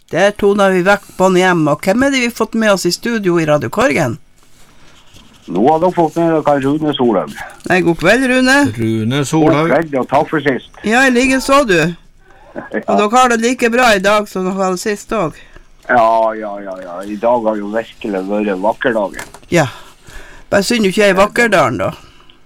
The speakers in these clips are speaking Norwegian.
Der toner vi vekk på den hjem, og hvem det vi fått med oss I studio I Radio Korgen? Nå har dere fått med dere Rune Solhaug. Nei, god kveld, Rune. Rune Solhaug. God kveld, og takk for sist. Ja, I like så du. Og dere har det like bra I dag som dere hadde sist også. Ja. I dag har jo virkelig vært vakkerdagen. Ja. Bare synd du ikke I Vakkerdalen, da.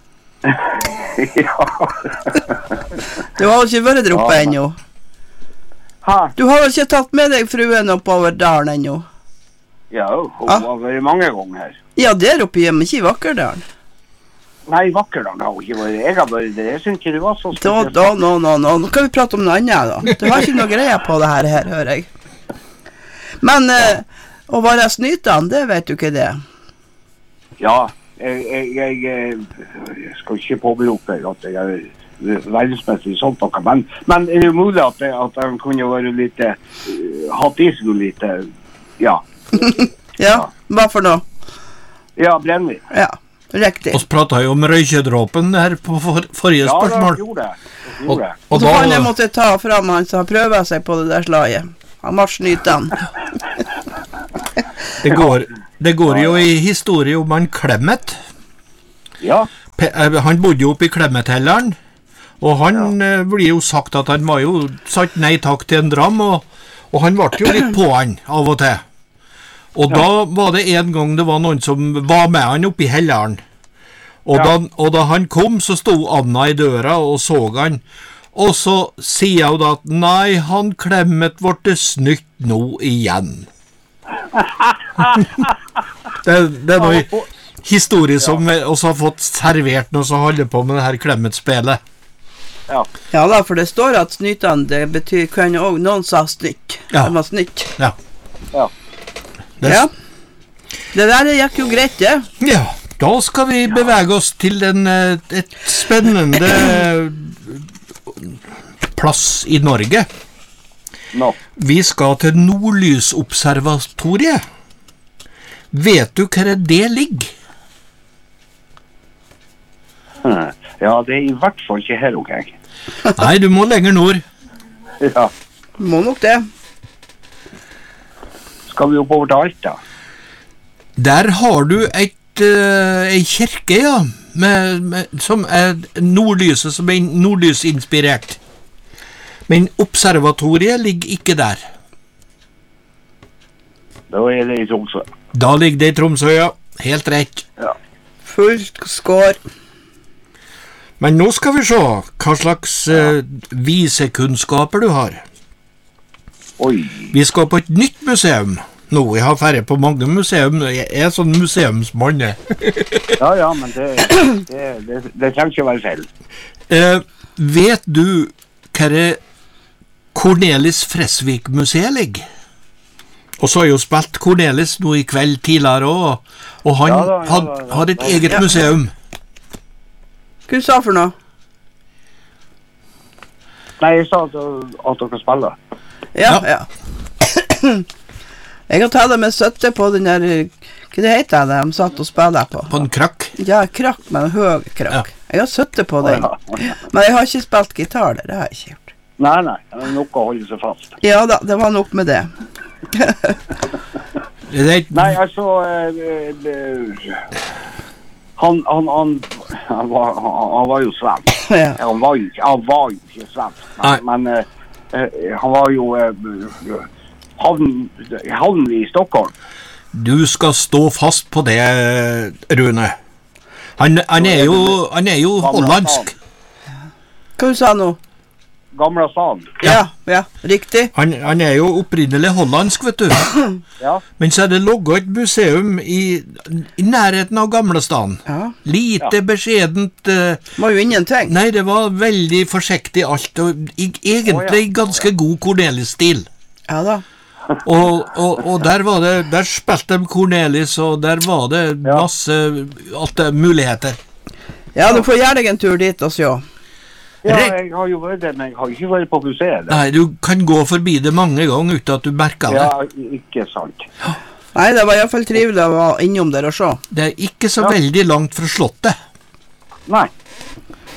Ja. Du har jo ikke vært der oppe ennå. Hæ? Du har jo ikke tatt med deg fruen oppover dalen ennå. Ja, hun har vært mange ganger her. Ja, der oppe men ikke I Vakkerdalen. Nei, Vakkerdalen har hun ikke vært. Jeg har vært der. Jeg synes ikke det var så spesielt. Nå kan vi prate om noe annet da. Du har ikke noe greie på det her, hører jeg. Men, å være snytende, det vet du ikke det. Ja, jeg skal ikke påberope at jeg verdensmessig sånt noe, men det mulig at han kunne være litt, hatt I seg litt, ja. Ja, hva for noe? Ja, brennvin. Ja, riktig. Og så pratet jo om røykjedråpen her på forrige spørsmål. Ja, det gjorde det. Og så kan jeg måtte ta fram han som har prøvet seg på det der slaget. Han var snytende. Det går jo I historie om han Klemmet. Ja. Han bodde jo oppe I Klemmet-helleren, og han blir jo sagt at han var jo sagt nei takk til en dram, og han ble jo litt på han av og til. Og da var det en gang det var noen som var med han oppe I helleren. Og da han kom, så stod Anna I døra og så han. Og så sier hun da at nei, han Klemmet ble snytt nå igjen. det noe historie som vi også har fått servert når som holder på med det her Klemmet-spelet. Ja da, for det står at snytene, det betyr kan jo også, noen sa snytt. Ja. Det var snytt. Ja. Det der gikk jo greit, det. Ja, da skal vi bevege oss til et spennende plass I Norge. Vi skal til Nordlysobservatoriet. Vet du hvor det ligger? Ja, det I hvert fall ikke her, ok. Nei, du må lenger nord. Ja. Må nok det. Skal vi oppover til Alta? Der har du en kirke, ja, som nordlyset, som nordlysinspirert. Men observatoriet ligger ikke der. Da det I Tromsø. Da ligger det I Tromsø, ja. Helt rett. Ja. Fullt skår. Men nå skal vi se hva slags visekunnskaper du har. Oi. Vi skal på et nytt museum. Nå, jeg har ferdig på mange museum. Jeg sånn museumsmann. Ja, men det trenger ikke være feil. Vet du hva Cornelis Fresvik-museet ligger? Og så har jo spilt Cornelis nå I kveld tidligere også, og han har et eget museum. Hva du sa for noe? Nei, jeg sa at dere spiller. Ja. Jeg har tatt det med søtte på den der, hva det heter det, de satt og spiller på? På en krakk? Ja, krakk med en høy krakk. Ja. Jeg har søtte på den. Men jeg har ikke spilt gitar der, det har jeg ikke gjort. Nei, det er nok å holde seg fast. Ja da, det var nok med det. Nei, altså han var jo svensk. Ja. Han var jo ikke svensk, men han var jo havn I Stockholm. Du skal stå fast på det, Rune. Han er jo hollandsk. Hva du sa nå? Gamla stan. Ja, riktig. Han er jo opprinnelig hollandsk, vet du. Ja. Men så det logget et museum I nærheten av Gamla stan. Ja. Lite beskjedent. Var jo ingenting. Nei, det var veldig forsiktig alt, og egentlig ganske god Cornelis-stil. Ja da. Og der spilte de Cornelis, og der var det masse muligheter. Ja, du får gjøre deg en tur dit og se. Ja, jeg har jo vært det, men jeg har ikke vært på museet. Nei, du kan gå forbi det mange ganger uten at du merker det. Ja, ikke sant. Nei, det var I hvert fall trivelig å være innom der og se. Det er ikke så veldig langt fra slottet. Nei.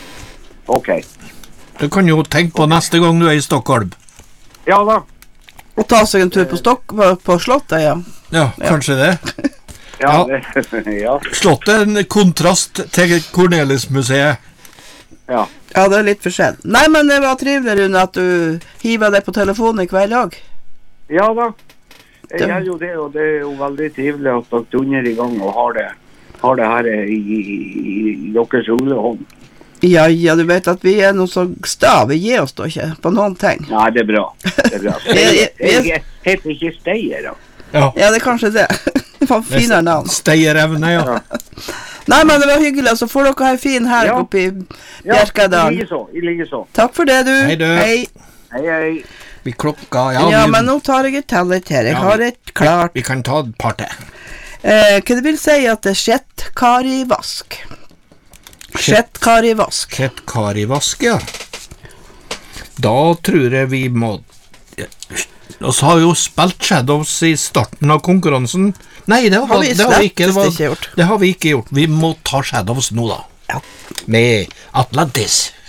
Ok. Du kan jo tenke på neste gang du I Stockholm. Ja da. Og ta seg en tur på slottet, ja. Ja, kanskje det. Ja, ja. Slottet er en kontrast til Cornelis-museet. Ja. Ja, det er litt forskjell. Nei, men det var trivelig, Rune, at du hiver deg på telefonen i kveld også. Ja da. Jeg gjør jo det, og det er jo veldig trivelig at dere tuner i gang og har det her i deres ulehånd. Ja, du vet at vi er noe så sta, vi gir oss da ikke på noen ting. Nei, det er bra. Jeg heter ikke Steier, da. Ja, Ja, det er kanskje det. Det var finere navn. Steierevne, ja. Nei, men det var hyggelig, så får dere ha en fin helg Ja. oppe i Ja, Bjerkedal. i like så. Takk for det, du. Hei, du. Hei. Hei. Vi klokka, Ja, men nå tar jeg et tallet her. Jeg Ja, har et klart. Vi kan ta et par til. Hva det vil si at det er skjettkarivask? Skjettkarivask. Skjettkarivask, ja. Da tror jeg vi må... Og så har vi jo spilt Shadows i starten av konkurransen. Nei, det har vi ikke. ikke gjort. Det har vi ikke gjort. Vi må ta Shadows nå, da. Ja. Med Atlantis.